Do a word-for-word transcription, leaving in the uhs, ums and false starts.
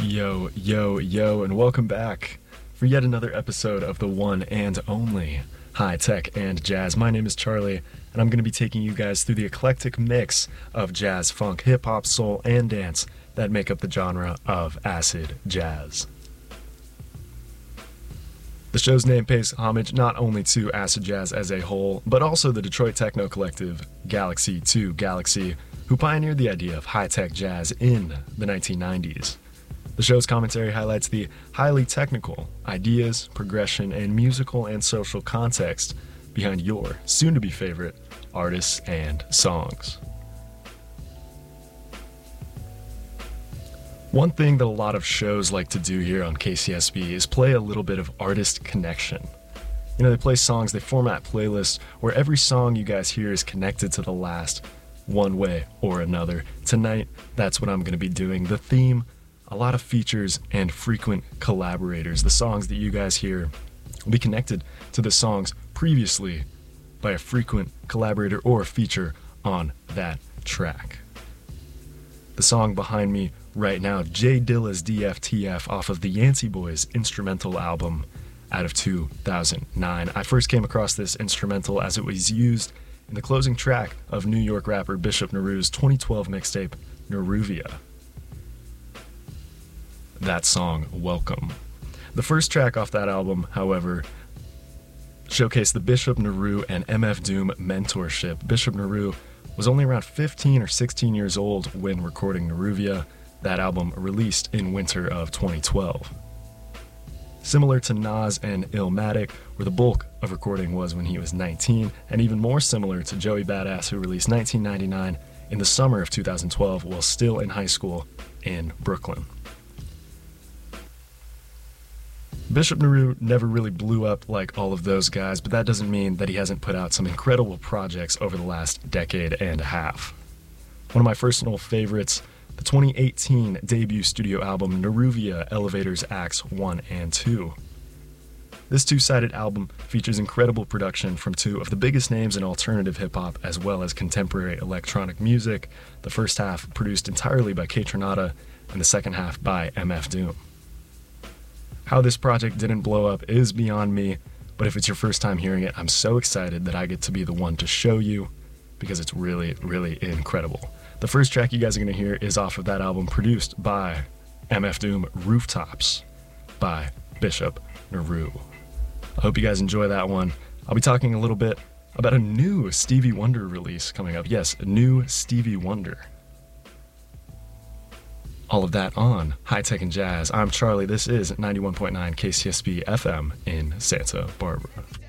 Yo, yo, yo, and welcome back for yet another episode of the one and only High Tech and Jazz. My name is Charlie, and I'm going to be taking you guys through the eclectic mix of jazz, funk, hip-hop, soul, and dance that make up the genre of acid jazz. The show's name pays homage not only to acid jazz as a whole, but also the Detroit techno collective Galaxy two Galaxy, who pioneered the idea of high-tech jazz in the nineteen nineties. The show's commentary highlights the highly technical ideas, progression, and musical and social context behind your soon-to-be favorite artists and songs. One thing that a lot of shows like to do here on K C S B is play a little bit of artist connection. You know, they play songs, they format playlists where every song you guys hear is connected to the last one way or another. Tonight, that's what I'm going to be doing. The theme, a lot of features and frequent collaborators. The songs that you guys hear will be connected to the songs previously by a frequent collaborator or a feature on that track. The song behind me right now, J Dilla's D F T F off of the Yancey Boys instrumental album out of two thousand nine. I first came across this instrumental as it was used in the closing track of New York rapper Bishop Naru's twenty twelve mixtape, Naruvia. That song, Welcome. The first track off that album, however, showcased the Bishop Naru and M F Doom mentorship. Bishop Naru was only around fifteen or sixteen years old when recording Naruvia, that album released in winter of twenty twelve. Similar to Nas and Illmatic, where the bulk of recording was when he was nineteen, and even more similar to Joey Badass, who released nineteen ninety-nine in the summer of two thousand twelve while still in high school in Brooklyn. Bishop Naru never really blew up like all of those guys, but that doesn't mean that he hasn't put out some incredible projects over the last decade and a half. One of my personal favorites, the twenty eighteen debut studio album Naruvia Elevators Acts one and two. This two-sided album features incredible production from two of the biggest names in alternative hip-hop as well as contemporary electronic music, the first half produced entirely by Kaytranada and the second half by M F Doom. How this project didn't blow up is beyond me, but if it's your first time hearing it, I'm so excited that I get to be the one to show you because it's really, really incredible. The first track you guys are going to hear is off of that album produced by M F Doom, Rooftops by Bishop Naru. I hope you guys enjoy that one. I'll be talking a little bit about a new Stevie Wonder release coming up. Yes, a new Stevie Wonder. All of that on High Tech and Jazz. I'm Charlie. This is ninety-one point nine K C S B F M in Santa Barbara.